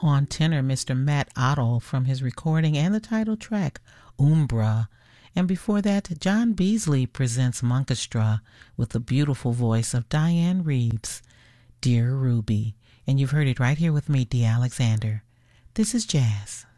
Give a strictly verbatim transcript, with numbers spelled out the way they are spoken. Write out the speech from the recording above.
On tenor, Mister Matt Ottle from his recording and the title track, Umbra. And before that, John Beasley presents Monkestra with the beautiful voice of Diane Reeves, Dear Ruby. And you've heard it right here with me, Dee Alexander. This is Jazz.